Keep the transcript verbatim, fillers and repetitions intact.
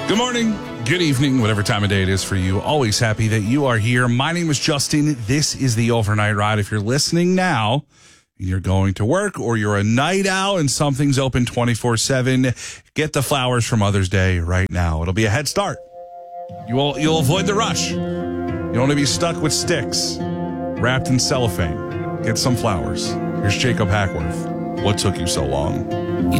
Good morning, good evening, whatever time of day it is for you. Always happy that you are here. My name is Justin. This is the Overnight Ride. If you're listening now, and you're going to work, or you're a night owl and something's open twenty-four seven, get the flowers for Mother's Day right now. It'll be a head start. You will, you'll avoid the rush. You don't want to be stuck with sticks wrapped in cellophane. Get some flowers. Here's Jacob Hackworth. What took you so long?